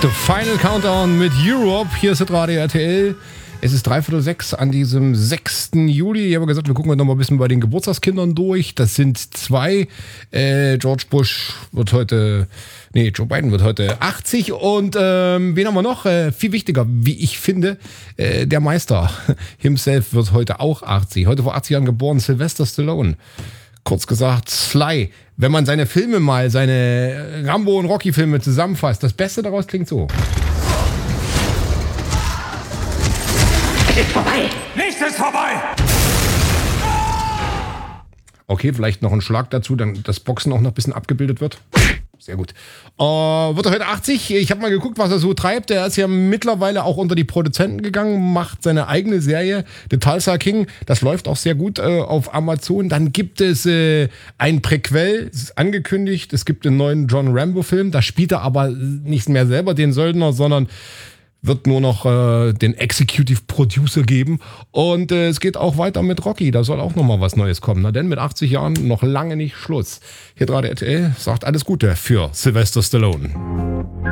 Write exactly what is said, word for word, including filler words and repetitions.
The Final Countdown mit Europe. Hier ist Radio R T L. Es ist dreiviertel sechs an diesem sechsten Juli. Ich habe gesagt, wir gucken noch mal ein bisschen bei den Geburtstagskindern durch. Das sind zwei. Äh, George Bush wird heute, nee, Joe Biden wird heute achtzig. Und ähm, wen haben wir noch? Äh, viel wichtiger, wie ich finde, äh, der Meister himself wird heute auch achtzig. Heute vor achtzig Jahren geboren, Sylvester Stallone. Kurz gesagt, Sly. Wenn man seine Filme mal, seine Rambo- und Rocky-Filme zusammenfasst, das Beste daraus klingt so. Es ist vorbei! Nichts ist vorbei! Okay, vielleicht noch ein Schlag dazu, dann das Boxen auch noch ein bisschen abgebildet wird. Sehr gut. Äh, wird er heute achtzig? Ich habe mal geguckt, was er so treibt. Er ist ja mittlerweile auch unter die Produzenten gegangen, macht seine eigene Serie, The Tulsa King. Das läuft auch sehr gut äh, auf Amazon. Dann gibt es äh, ein Präquel, ist angekündigt. Es gibt einen neuen John Rambo-Film. Da spielt er aber nicht mehr selber den Söldner, sondern wird nur noch äh, den Executive Producer geben. Und äh, es geht auch weiter mit Rocky. Da soll auch noch mal was Neues kommen. Na denn, mit achtzig Jahren noch lange nicht Schluss. Hier gerade R T L sagt alles Gute für Sylvester Stallone.